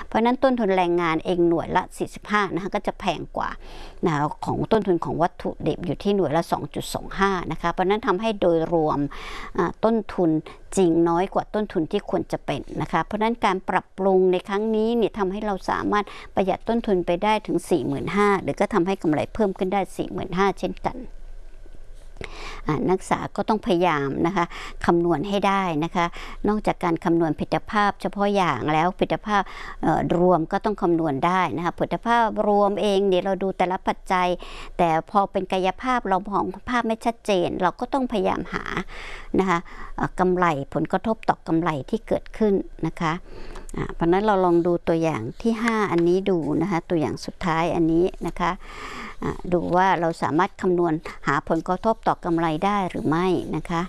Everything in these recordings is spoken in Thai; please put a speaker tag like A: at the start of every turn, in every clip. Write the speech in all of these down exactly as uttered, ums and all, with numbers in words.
A: เพราะนั้นต้นทุนแรงงานเองหน่วยละสี่สิบห้านะคะก็จะแพงกว่านะของต้นทุนของวัตถุดิบอยู่ที่หน่วยละ สองจุดสองห้า นะคะเพราะนั้นทำให้โดยรวมต้นทุนจริงน้อยกว่าต้นทุนที่ควรจะเป็นนะคะเพราะนั้นการปรับปรุงในครั้งนี้เนี่ยทำให้เราสามารถประหยัดต้นทุนไปได้ถึง สี่หมื่นห้าพัน หรือก็ทำให้กำไรเพิ่มขึ้นได้ สี่หมื่นห้าพัน เช่นกันนักศึกษาก็ต้องพยายามนะคะคำนวณให้ได้นะคะนอกจากการคำนวณผลิตภาพเฉพาะอย่างแล้วผลิตภาพรวมก็ต้องคำนวณได้นะคะผลิตภาพรวมเองเนี่ยเราดูแต่ละปัจจัยแต่พอเป็นกายภาพเรามองภาพไม่ชัดเจนเราก็ต้องพยายามหานะคะกำไรผลกระทบต่อกำไรที่เกิดขึ้นนะคะเพราะนั้นเราลองดูตัวอย่างที่ห้าอันนี้ดูนะคะตัวอย่างสุดท้ายอันนี้นะคะดูว่าเราสามารถคำนวณหาผลกระทบต่อกำไรได้หรือไม่นะคะ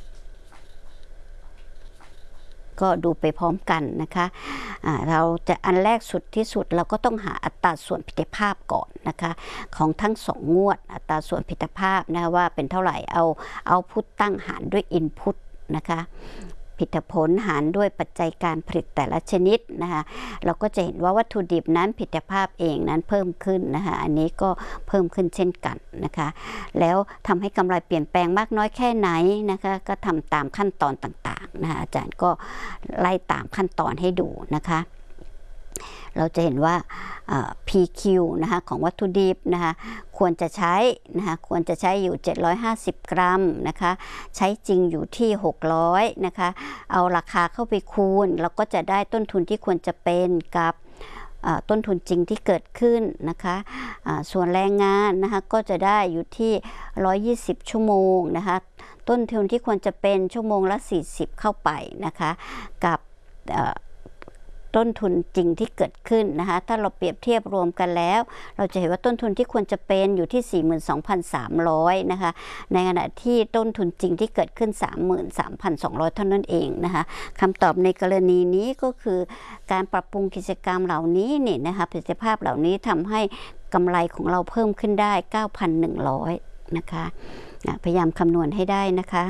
A: ก็ดูไปพร้อมกันนะคะเราจะอันแรกสุดที่สุดเราก็ต้องหาอัตราส่วนผลิตภาพก่อนนะคะของทั้งสองงวดอัตราส่วนผลิตภาพนะว่าเป็นเท่าไหร่เอาเอาพุทตั้งหารด้วยอินพุตนะคะผลิตผลหารด้วยปัจจัยการผลิตแต่ละชนิดนะคะเราก็จะเห็นว่าวัตถุดิบนั้นผลิตภาพเองนั้นเพิ่มขึ้นนะคะอันนี้ก็เพิ่มขึ้นเช่นกันนะคะแล้วทำให้กำไรเปลี่ยนแปลงมากน้อยแค่ไหนนะคะก็ทำตามขั้นตอนต่างๆนะคะอาจารย์ก็ไล่ตามขั้นตอนให้ดูนะคะเราจะเห็นว่า พี คิว นะคะของวัตถุดิบนะคะควรจะใช้นะคะควรจะใช้อยู่เจ็ดร้อยห้าสิบกรัมนะคะใช้จริงอยู่ที่หกร้อยนะคะเอาราคาเข้าไปคูณเราก็จะได้ต้นทุนที่ควรจะเป็นกับต้นทุนจริงที่เกิดขึ้นนะคะส่วนแรงงานนะคะก็จะได้อยู่ที่หนึ่งร้อยยี่สิบชั่วโมงนะคะต้นทุนที่ควรจะเป็นชั่วโมงละสี่สิบเข้าไปนะคะกับต้นทุนจริงที่เกิดขึ้นนะคะถ้าเราเปรียบเทียบรวมกันแล้วเราจะเห็นว่าต้นทุนที่ควรจะเป็นอยู่ที่ สี่หมื่นสองพันสามร้อย นะคะในขณะที่ต้นทุนจริงที่เกิดขึ้น สามหมื่นสามพันสองร้อย เท่านั้นเองนะคะคำตอบในกรณีนี้ก็คือการปรับปรุงกิจกรรมเหล่านี้เนี่ยนะคะประสิทธิภาพเหล่านี้ทำให้กำไรของเราเพิ่มขึ้นได้ เก้าพันหนึ่งร้อย นะคะพยายามคำนวณให้ได้นะคะ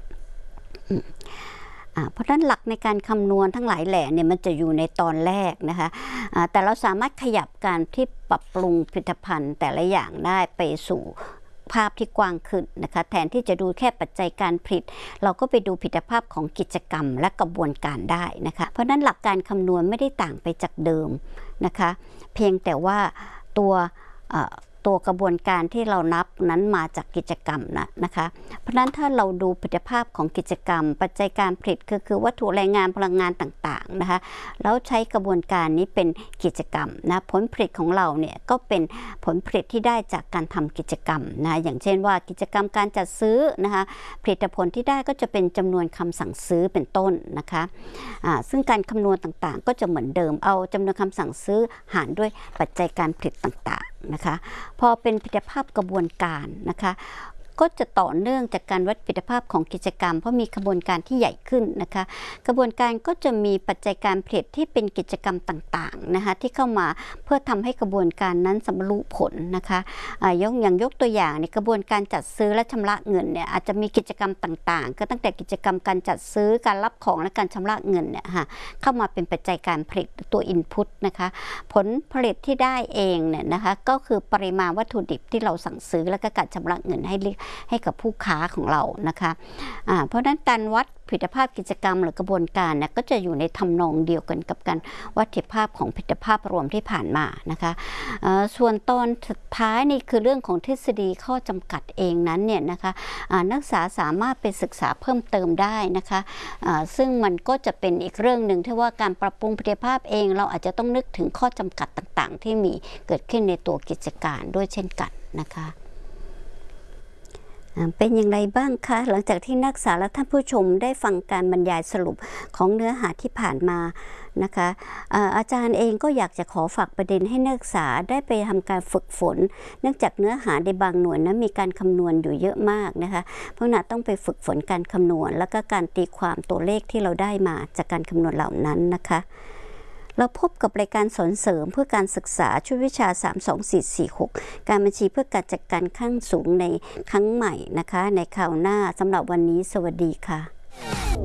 A: เพราะฉะนั้นหลักในการคำนวณทั้งหลายแหล่เนี่ยมันจะอยู่ในตอนแรกนะคะแต่เราสามารถขยับการที่ปรับปรุงผลิตภัณฑ์แต่ละอย่างได้ไปสู่ภาพที่กว้างขึ้นนะคะแทนที่จะดูแค่ปัจจัยการผลิตเราก็ไปดูผลิตภาพของกิจกรรมและกระบวนการได้นะคะเพราะฉะนั้นหลักการคำนวณไม่ได้ต่างไปจากเดิมนะคะเพียงแต่ว่าตัวตัวกระบวนการที่เรานับนั้นมาจากกิจกรรมนะนะคะเพราะฉะนั้นถ้าเราดูผลิตภาพของกิจกรรมปัจจัยการผลิตก็คือวัตถุแรงงานพลังงานต่างๆนะคะแล้วใช้กระบวนการนี้เป็นกิจกรรมนะผลผลิตของเราเนี่ยก็เป็นผลผลิตที่ได้จากการทำกิจกรรมนะอย่างเช่นว่ากิจกรรมการจัดซื้อนะคะผลิตผลที่ได้ก็จะเป็นจำนวนคำสั่งซื้อเป็นต้นนะคะะซึ่งการคำนวณต่างๆก็จะเหมือนเดิมเอาจำนวนคำสั่งซื้อหารด้วยปัจจัยการผลิตต่างๆนะคะพอเป็นผลิตภาพกระบวนการนะคะก็จะต่อเนื่องจากการวัดผลิตภาพของกิจกรรมเพราะมีกระบวนการที่ใหญ่ขึ้นนะคะกระบวนการก็จะมีปัจจัยการผลิตที่เป็นกิจกรรมต่างๆนะคะที่เข้ามาเพื่อทำให้กระบวนการนั้นสำเร็จผลนะคะยกอย่างยกตัวอย่างในกระบวนการจัดซื้อและชำระเงินเนี่ยอาจจะมีกิจกรรมต่างๆก็ตั้งแต่กิจกรรมการจัดซื้อการรับของและการชำระเงินเนี่ยค่ะเข้ามาเป็นปัจจัยการผลิตตัว input นะคะผลผลิตที่ได้เองเนี่ยนะคะก็คือปริมาณวัตถุดิบที่เราสั่งซื้อและก็การชำระเงินให้ให้กับผู้ค้าของเรานะคะะเพราะฉะนั้นการวัดผลิตภาพกิจกรรมหรือกระบวนการนะก็จะอยู่ในทำนองเดียวกันกับการวัดผลิตภาพของผลิตภาพรวมที่ผ่านมานะคะส่วนตอนสุดท้ายนี่คือเรื่องของทฤษฎีข้อจำกัดเองนั้นเนี่ยนะคะนักศึกษาสามารถไปศึกษาเพิ่มเติมได้นะคะซึ่งมันก็จะเป็นอีกเรื่องหนึ่งที่ว่าการปรับปรุงผลิตภาพเองเราอาจจะต้องนึกถึงข้อจำกัดต่างๆที่มีเกิดขึ้นในตัวกิจการด้วยเช่นกันนะคะเป็นอย่างไรบ้างคะหลังจากที่นักศึกษาและท่านผู้ชมได้ฟังการบรรยายสรุปของเนื้อหาที่ผ่านมานะคะอาจารย์เองก็อยากจะขอฝากประเด็นให้นักศึกษาได้ไปทำการฝึกฝนเนื่องจากเนื้อหาในบางหน่วยนั้นมีการคำนวณอยู่เยอะมากนะคะเพราะนั้นต้องไปฝึกฝนการคำนวณแล้วก็การตีความตัวเลขที่เราได้มาจากการคำนวณเหล่านั้นนะคะเราพบกับรายการสอนเสริมเพื่อการศึกษาชุดวิชาสาม สอง สี่ สี่ หกการบัญชีเพื่อการจัดการขั้นสูงในครั้งใหม่นะคะในคราวหน้าสำหรับวันนี้สวัสดีค่ะ